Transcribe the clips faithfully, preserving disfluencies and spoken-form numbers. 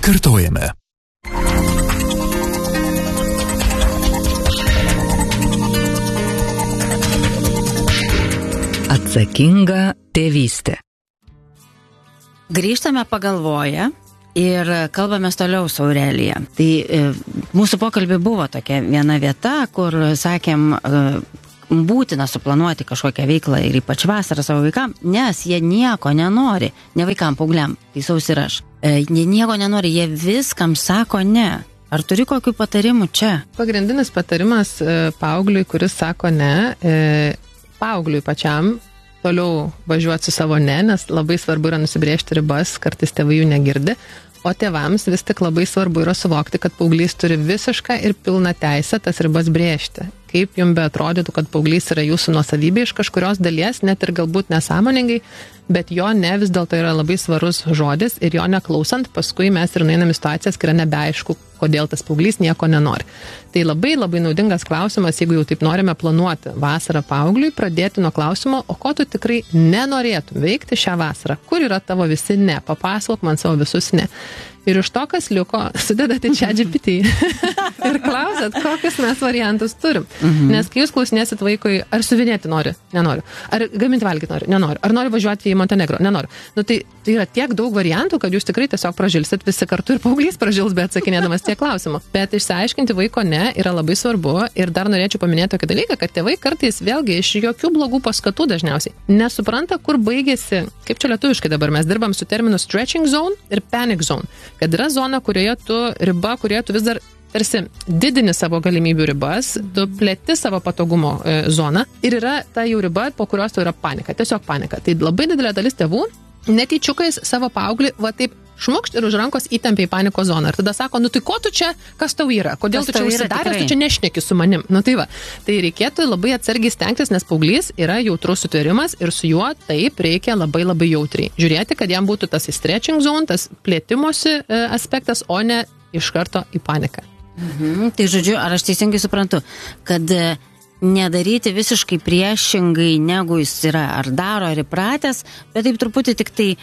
Kartojame. Atsakinga tėvystė. Grįžtame pagalvoję ir kalbamės toliau su Aurelija. Tai e, mūsų pokalbį buvo tokia viena vieta, kur sakėm, e, būtina suplanuoti kažkokią veiklą ir ypač vasarą savo vaikam, nes jie nieko nenori, ne vaikam, paaugliam, tai saus ir aš. E, jie nieko nenori, jie viskam sako ne. Ar turi kokių patarimų čia? Pagrindinis patarimas e, paaugliui, kuris sako ne, e, paaugliui pačiam toliau važiuoti su savo ne, nes labai svarbu yra nusibrėžti ribas, kartais tėvai jų negirdi, o tėvams vis tik labai svarbu yra suvokti, kad paauglys turi visišką ir pilną teisę tas ribas brėžti. Kaip jums beatrodytų, kad paauglys yra jūsų nuosavybė iš kažkurios dalies, net ir galbūt nesąmoningai, bet jo ne vis dėlto yra labai svarus žodis ir jo neklausant, paskui mes ir nueinam į situacijas, kai yra nebeaišku, kodėl tas paauglys nieko nenori. Tai labai labai naudingas klausimas, jeigu jau taip norime planuoti vasarą paaugliui, pradėti nuo klausimo, o ko tu tikrai nenorėtum veikti šią vasarą? Kur yra tavo visi ne? Papasakok man savo visus ne. Ir iš to, kas liko, sudedate čia G P T ir klausat, kokius mes variantus turim. Mhm. Nes kai jūs klausinėsit vaikui, ar suvinėti nori? Nenoriu. Ar gaminti valgyti nori? Nenoriu. Ar nori važiuoti į Montenegro? Nenoriu. Nu, tai, tai yra tiek daug variantų, kad jūs tikrai tiesiog pražilsit visi kartu ir paauglys pražils, bet atsakinėdamas tiek klausimų. Bet išsiaiškinti vaiko ne yra labai svarbu ir dar norėčiau paminėti tokį dalyką, kad tėvai kartais vėlgi iš jokių blogų paskatų dažniausiai nesupranta, kur baigėsi, kaip čia lietuviškai dabar mes dirbam su terminu stretching zone ir panic zone. Kad yra zona, kurioje tu riba, kurioje tu vis dar tarsi didini savo galimybių ribas, tu plėti savo patogumo e, zoną ir yra ta jau riba, po kurios tu yra panika, tiesiog panika. Tai labai didelė dalis tėvų netyčiukais savo paauglį va taip šmukšt ir už rankos įtempia į paniko zoną. Ir tada sako, nu tai ko tu čia, kas tau yra? Kodėl kas tu čia užsidaręs, tu čia nešneki su manim? Nu tai va, tai reikėtų labai atsargiai stengtis, nes paauglys yra jautrus sutvėrimas ir su juo taip reikia labai labai jautriai žiūrėti, kad jam būtų tas stretching zone, tas plėtimosi aspektas, o ne iš karto į paniką. Mhm. Tai žodžiu, ar aš teisingai suprantu, kad nedaryti visiškai priešingai, negu jis yra ar daro, ar įpratęs, bet taip truputį tik tai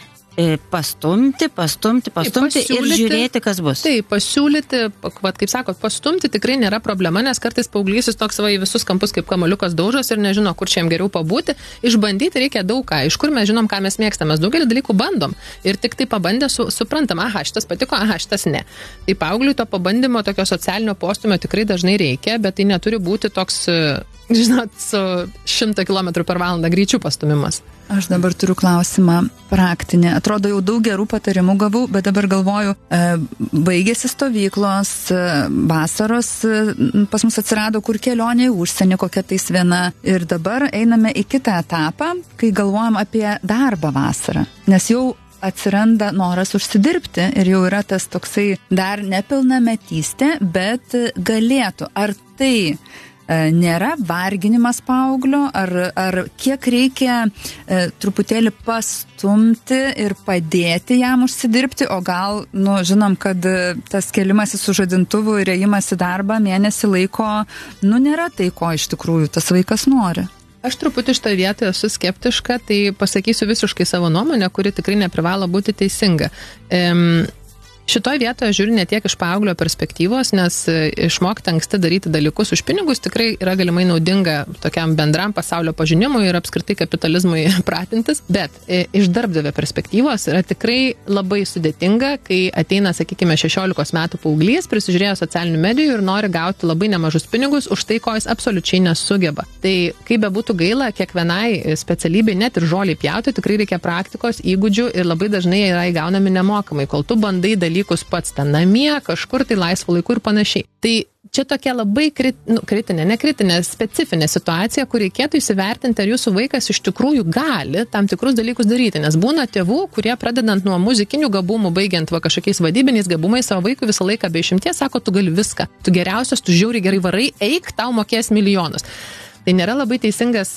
pastumti, pastumti, pastumti ir žiūrėti, kas bus. Taip, pasiūlyti, vat, kaip sakot, pastumti tikrai nėra problema, nes kartais paauglys jis toks va į visus kampus kaip kamaliukas daužos ir nežino, kur čia jam geriau pabūti. Išbandyti reikia daug ką. Iš kur mes žinom, ką mes mėgstam. Mes daugelį dalykų bandom. Ir tik tai pabandę su, suprantam, aha, šitas patiko, aha, šitas ne. Tai paaugliui to pabandymo, tokio socialinio postumio tikrai dažnai reikia, bet tai neturi būti toks, žinot, su šimtą kilometrų per valandą greičiu pastumimas. Aš dabar turiu klausimą praktinį. Atrodo, jau daug gerų patarimų gavau, bet dabar galvoju, e, baigėsi stovyklos, e, vasaros, e, pas mus atsirado kur kelionė į užsienį, kokia tais viena. Ir dabar einame į kitą etapą, kai galvojam apie darbą vasarą. Nes jau atsiranda noras užsidirbti ir jau yra tas toksai dar nepilnametystė, bet galėtų. Ar tai nėra varginimas paauglio, ar, ar kiek reikia e, truputėlį pastumti ir padėti jam užsidirbti, o gal, nu, žinom, kad tas kelimasis su žadintuvu ir ėjimas į darbą mėnesį laiko, nu, nėra tai, ko iš tikrųjų tas vaikas nori. Aš truputį šitą vietą esu skeptiška, tai pasakysiu visiškai savo nuomonę, kuri tikrai neprivalo būti teisinga. Ehm, Šitoj vietoje žiūriu ne tiek iš paauglio perspektyvos, nes išmokti anksti daryti dalykus už pinigus tikrai yra galimai naudinga tokiam bendram pasaulio pažinimui ir apskritai kapitalizmui pratintis, bet iš darbdavio perspektyvos yra tikrai labai sudėtinga, kai ateina, sakykime, šešiolikos metų paauglys, prisižiūrėjo socialinių medijų ir nori gauti labai nemažus pinigus už tai, ko jis absoliučiai nesugeba. Tai kaip bebūtų gaila, kiekvienai specialybei, net ir žoliai pjauti, tikrai reikia praktikos, įgūdžių ir labai dažnai yra įgaunami nemokamai, kol tu bandai dalykus pats ten namie, kažkur tai laisvo laiku ir panašiai. Tai čia tokia labai krit, nu, kritinė, nekritinė, specifinė situacija, kur reikėtų įsivertinti, ar jūsų vaikas iš tikrųjų gali tam tikrus dalykus daryti, nes būna tėvų, kurie pradedant nuo muzikinių gabumų, baigiant va kažkokiais vadybiniais gabumais savo vaikui visą laiką be išimties sako, tu gali viską, tu geriausias, tu žiauriai gerai varai, eik, tau mokės milijonus. Tai nėra labai teisingas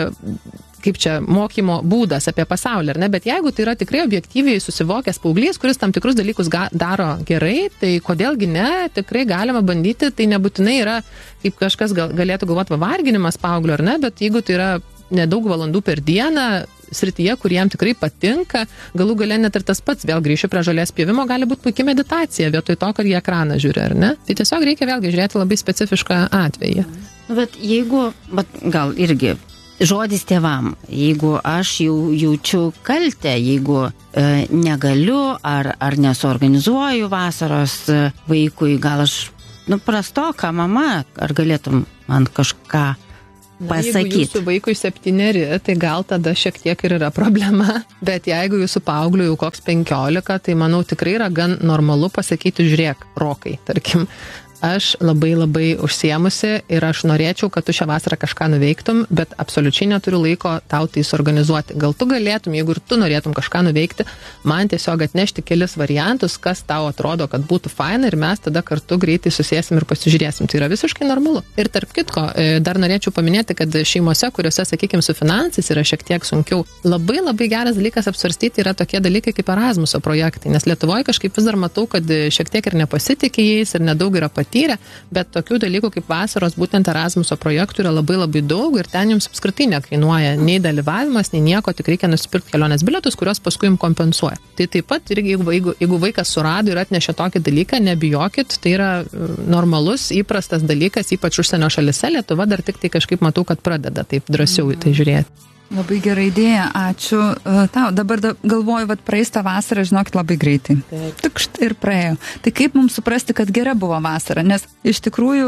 kaip čia mokymo būdas apie pasaulį, ar ne? Bet jeigu tai yra tikrai objektyviai susivokęs paauglys, kuris tam tikrus dalykus ga, daro gerai, tai kodėlgi ne, tikrai galima bandyti, tai nebūtinai yra, kaip kažkas gal, galėtų galvoti, varginimas paauglio, ar ne, bet jeigu tai yra nedaug valandų per dieną, srityje, kur jam tikrai patinka, galų gale net ir tas pats, vėl grįšiu prie žolės pjovimo, gali būti puikia meditacija vietoj to, kad jie ekraną žiūri, ar ne? Tai tiesiog reikia vėlgi žiūrėti labai specifišką atvejį. Bet jeigu, bet gal irgi žodis tėvam, jeigu aš jau jaučiu kaltę, jeigu e, negaliu ar, ar nesuorganizuoju vasaros e, vaikui, gal aš, nu, prastoka mama, ar galėtum man kažką pasakyti? Jeigu jūsų vaikui septyneri, tai gal tada šiek tiek ir yra problema, bet jeigu jūsų paaugliui jau koks penkiolika, tai manau tikrai yra gan normalu pasakyti, žiūrėk, Rokai, tarkim, aš labai labai užsiemusi ir aš norėčiau, kad tu šią vasarą kažką nuveiktum, bet absoliučiai neturiu laiko tau tai suorganizuoti. Gal tu galėtum, jeigu ir tu norėtum kažką nuveikti, man tiesiog atnešti kelis variantus, kas tau atrodo, kad būtų faina ir mes tada kartu greitai susėsim ir pasižiūrėsim. Tai yra visiškai normalu. Ir tarp kitko, dar norėčiau paminėti, kad šeimose, kuriuose, sakykime, su finansais yra šiek tiek sunkiau, labai labai geras dalykas apsvarstyti yra tokie dalykai kaip Erasmuso projektai, nes Lietuvoje kažkaip vis dar matau, kad šiek tiek ir nepasitikė jais ir nedaug yra patyrę, bet tokių dalykų kaip vasaros būtent Erasmuso projektų yra labai labai daug ir ten jums apskritai nekainuoja nei dalyvavimas, nei nieko, tik reikia nusipirkti kelionės bilietus, kurios paskui jums kompensuoja. Tai taip pat irgi, jeigu, jeigu vaikas surado ir atnešė tokį dalyką, nebijokit, tai yra normalus, įprastas dalykas, ypač užsienio šalise. Lietuva dar tik tai kažkaip matau, kad pradeda taip drąsiau į tai žiūrėti. Labai gera idėja, ačiū tau. Dabar da, galvoju, vad praeis tą vasarą, žinokit, labai greitai. Tik štai ir praėjo. Tai kaip mums suprasti, kad gera buvo vasara? Nes iš tikrųjų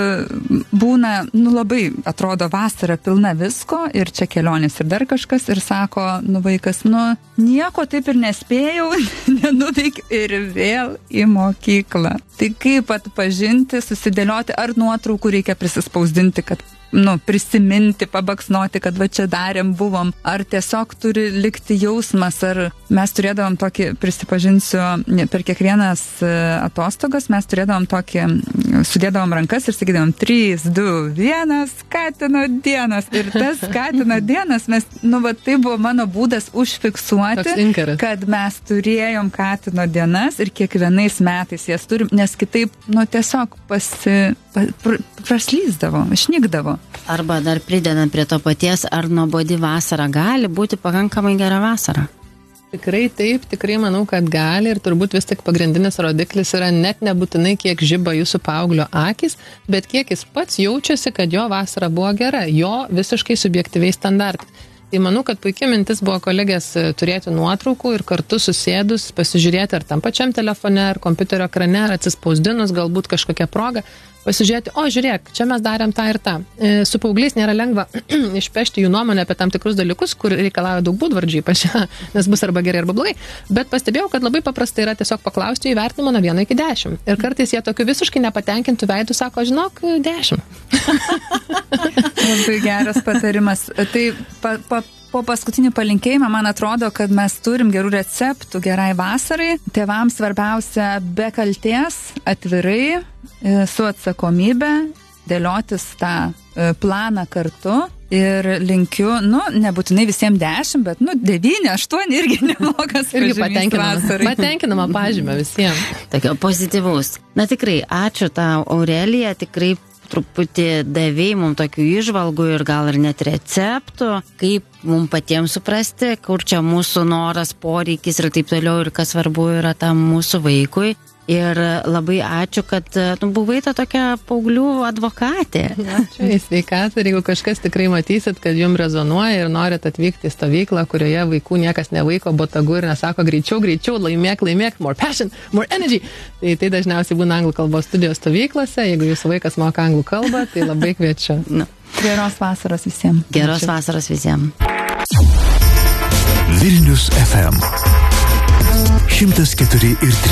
būna, nu labai atrodo vasara pilna visko ir čia kelionės ir dar kažkas ir sako, nu vaikas, nu nieko taip ir nespėjau, nenuveikiu ir vėl į mokyklą. Tai kaip atpažinti, susidėlioti, ar nuotraukų reikia prisispausdinti, kad nu, prisiminti, pabaksnuoti, kad va čia darėm, buvom, ar tiesiog turi likti jausmas, ar mes turėdavom tokį, prisipažinsiu, per kiekvienas atostogas mes turėdavom tokį, sudėdavom rankas ir sakydavom trys, du, vienas, Katino dienos. Ir tas Katino dienas, mes, nu, va, tai buvo mano būdas užfiksuoti, kad mes turėjom Katino dienas ir kiekvienais metais jas turim, nes kitaip, nu, tiesiog pasi, pa, pr, praslysdavo, išnykdavo. Arba dar pridedant prie to paties, ar nuobodi vasara gali būti pakankamai gera vasara? Tikrai taip, tikrai manau, kad gali ir turbūt vis tik pagrindinis rodiklis yra net nebūtinai kiek žiba jūsų paauglio akis, bet kiek jis pats jaučiasi, kad jo vasara buvo gera, jo visiškai subjektyviai standartai. Tai manau, kad puikia mintis buvo kolegės turėti nuotraukų ir kartu susėdus pasižiūrėti ar tam pačiam telefone, ar kompiuterio ekrane, ar atsispausdinus galbūt kažkokią progą, pasižiūrėti, o žiūrėk, čia mes darėm tą ir tą. Su paaugliais nėra lengva išpešti jų nuomonę apie tam tikrus dalykus, kur reikalauja daug būdvardžių, ypač, nes bus arba gerai, arba blogai. Bet pastebėjau, kad labai paprastai yra tiesiog paklausti jų įvertinimo nuo vieno iki dešimt. Ir kartais jie tokiu visiškai nepatenkintų veidų sako, žinok, dešimt. Labai geras patarimas. Tai pa, pa, po paskutinį palinkėjimą, man atrodo, kad mes turim gerų receptų gerai vasarai. Tėvams svarbiausia be kaltės, atvirai, su atsakomybė, dėliotis tą planą kartu. Ir linkiu, nu, nebūtinai visiems dešimt, bet, nu, devyni, aštuoni irgi neblogas pažymys vasarai. Patenkinama pažymė visiems. Tokio pozityvaus. Na tikrai, ačiū tau, Aurelija, tikrai truputį davėjai mums tokių įžvalgų ir gal ir net receptų, kaip mums patiems suprasti, kur čia mūsų noras, poreikis ir taip toliau ir kas svarbu yra tam mūsų vaikui. Ir labai ačiū, kad nu, buvai ta tokia paauglių advokatė. Ačiū, į sveikatą. Ir jeigu kažkas tikrai matysit, kad jums rezonuoja ir norit atvykti į stovyklą, kurioje vaikų niekas nevaiko botagu ir nesako greičiau, greičiau, laimėk, laimėk, more passion, more energy. Tai tai dažniausiai būna anglų kalbos studijos stovyklose. Jeigu jūsų vaikas moka anglų kalbą, tai labai kviečiu. Nu. Geros vasaros visiems. Geros ačiū. Vasaros visiems. Vilnius F M šimtas keturi ir trys.